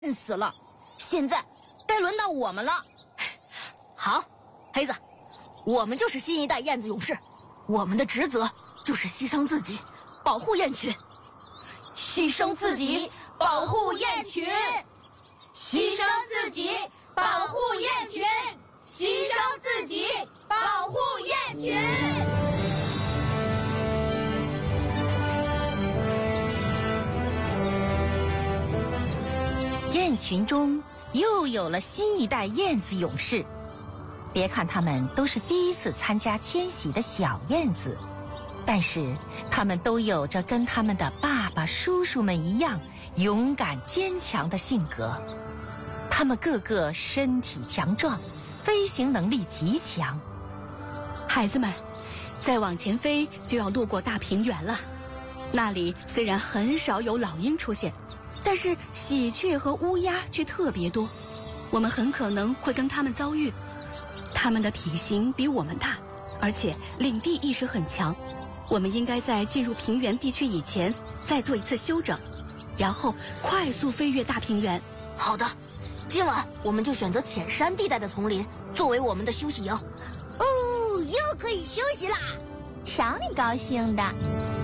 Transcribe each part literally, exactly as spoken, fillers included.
恨死了！现在该轮到我们了。 好，黑子，我们就是新一代燕子勇士，我们的职责就是牺牲自己，保护雁群。 牺牲自己，保护雁群；牺牲自己，保护雁群；牺牲自己，保护雁群。 雁群中又有了新一代燕子勇士。别看他们都是第一次参加迁徙的小燕子，但是他们都有着跟他们的爸爸、叔叔们一样勇敢坚强的性格。他们个个身体强壮，飞行能力极强。 孩子们，再往前飞就要路过大平原了。那里虽然很少有老鹰出现，但是喜鹊和乌鸦却特别多。我们很可能会跟它们遭遇。它们的体型比我们大，而且领地意识很强。我们应该在进入平原地区以前再做一次休整，然后快速飞越大平原。 好的，今晚我们就选择浅山地带的丛林作为我们的休息营。 哦，又可以休息啦！ 瞧你高兴的。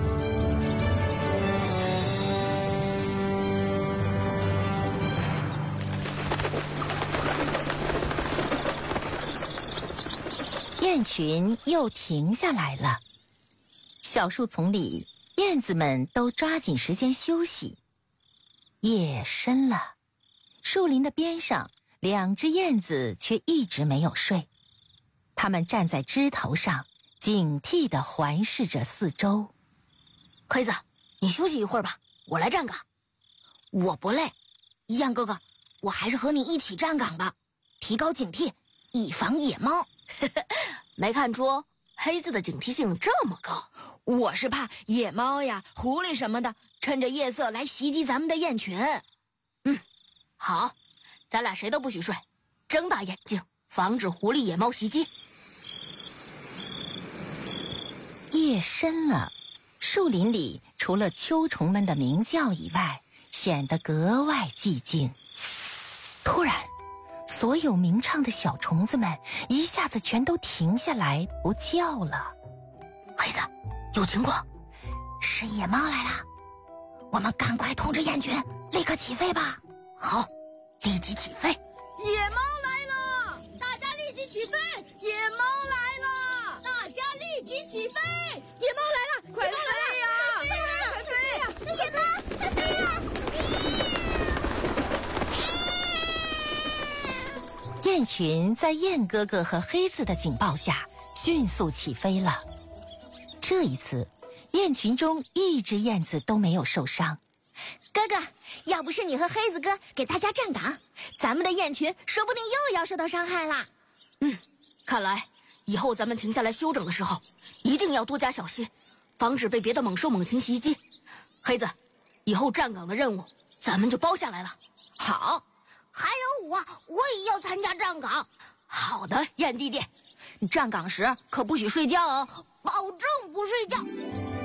雁群又停下来了。小树丛里，燕子们都抓紧时间休息。夜深了，树林的边上，两只燕子却一直没有睡。它们站在枝头上，警惕地环视着四周。 黑子，你休息一会儿吧，我来站岗。 我不累，燕哥哥，我还是和你一起站岗吧，提高警惕，以防野猫。 没看出黑子的警惕性这么高。 我是怕野猫呀、狐狸什么的，趁着夜色来袭击咱们的雁群。 嗯，好，咱俩谁都不许睡，睁大眼睛，防止狐狸、野猫袭击。 夜深了，树林里除了秋虫们的鸣叫以外，显得格外寂静。突然，所有鸣唱的小虫子们一下子全都停下来不叫了。 黑子，有情况，是野猫来了，我们赶快通知雁群，立刻起飞吧。好，立即起飞。 野猫来了，大家立即起飞！野猫来了，大家立即起飞！野猫来了，快飞呀！快飞呀！快飞呀！野猫，快飞呀！ 雁群在燕哥哥和黑子的警报下迅速起飞了。这一次，雁群中一只燕子都没有受伤。 哥哥，要不是你和黑子哥给大家站岗，咱们的雁群说不定又要受到伤害啦。 嗯，看来以后咱们停下来休整的时候，一定要多加小心，防止被别的猛兽猛禽袭击。黑子，以后站岗的任务咱们就包下来了。 好。 还有我，我也要参加站岗。 好的，燕弟弟， 站岗时可不许睡觉哦， 保证不睡觉。